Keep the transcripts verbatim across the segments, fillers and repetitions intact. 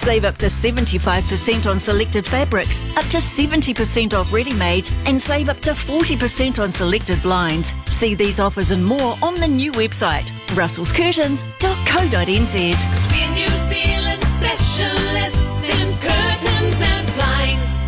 Save up to seventy-five percent on selected fabrics, up to seventy percent off ready-mades, and save up to forty percent on selected blinds. See these offers and more on the new website, russells curtains dot co dot n z. Cause we're New Zealand specialists in curtains and blinds.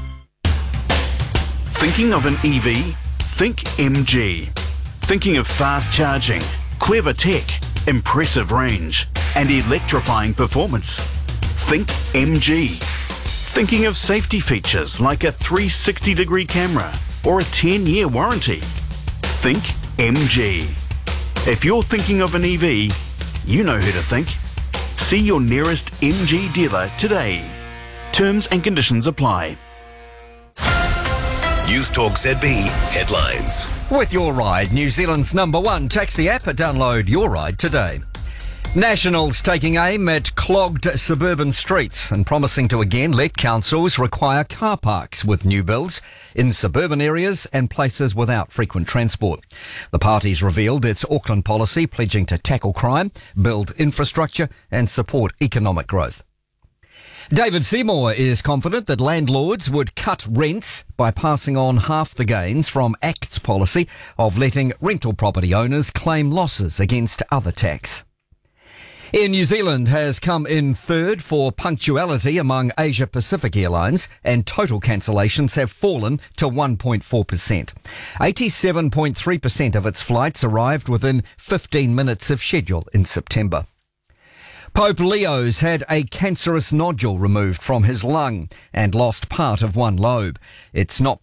Thinking of an E V? Think M G. Thinking of fast charging, clever tech, impressive range, and electrifying performance? Think M G. Thinking of safety features like a three hundred sixty degree camera or a ten year warranty? Think M G. If you're thinking of an E V, you know who to think. See your nearest M G dealer today. Terms and conditions apply. News Talk Z B headlines. With Your Ride, New Zealand's number one taxi app. Download Your Ride today. Nationals taking aim at clogged suburban streets and promising to again let councils require car parks with new builds in suburban areas and places without frequent transport. The party's revealed its Auckland policy, pledging to tackle crime, build infrastructure and support economic growth. David Seymour is confident that landlords would cut rents by passing on half the gains from Act's policy of letting rental property owners claim losses against other tax. Air New Zealand has come in third for punctuality among Asia Pacific airlines, and total cancellations have fallen to one point four percent. eighty-seven point three percent of its flights arrived within fifteen minutes of schedule in September. Pope Leo's had a cancerous nodule removed from his lung and lost part of one lobe. It's not